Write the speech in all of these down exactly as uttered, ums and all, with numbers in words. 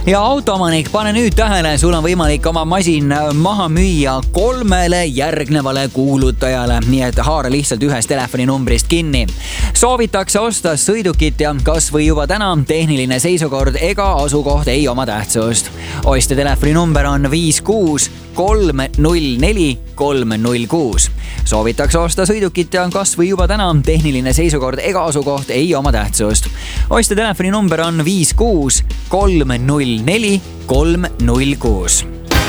ja autoomanik, pane nüüd tähele, sul on võimalik oma masin maha müüa kolmele järgnevale kuulutajale, nii et haara lihtsalt ühest telefoninumbrist kinni. Soovitakse osta sõidukit ja kas või juba täna, tehniline seisukord ega asukoht ei oma tähtsust. Ostja telefoninumber on viis kuus kolm null neli kolm null kuus. Soovitakse osta sõidukit ja kas või juba täna, tehniline seisukord ega asukoht ei oma tähtsust. Ostja telefoninumber on viis kuus kolm null neli kolm null kuus.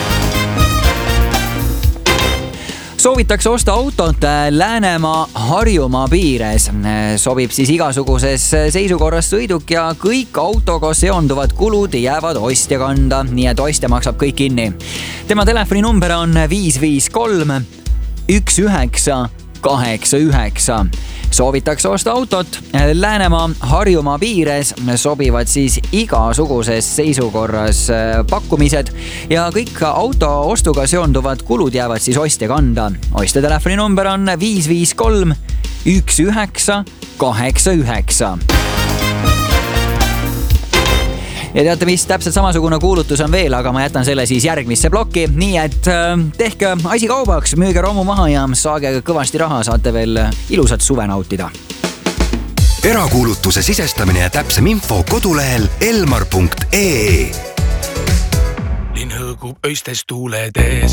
Soovitakse osta autot Läänemaa Harjumaa piires. Sobib siis igasuguses seisukorras sõiduk ja kõik autoga seonduvad kulud jäävad ostja kanda, nii et ostja maksab kõik kinni. Tema telefoninumber on viis viis kolm üks üheksa kaheksa üheksa. Soovitakse osta autot Läänemaa Harjumaa piires, sobivad siis igasuguses seisukorras pakkumised ja kõik auto ostuga seonduvad kulud jäävad siis ostja kanda. Ostja telefoninumber on viis viis kolm üks üheksa kaheksa üheksa. Ja teate, mis täpselt samasugune kuulutus on veel, aga ma jätan selle siis järgmisse plokki, nii et tehke asi kaubaks, müüge romu maha ja saage kõvasti raha, saate veel ilusat suve nautida. Erakuulutuse sisestamine ja täpsem info kodulehel elmar punkt ee. Linn hõõgub öistes tuuled ees.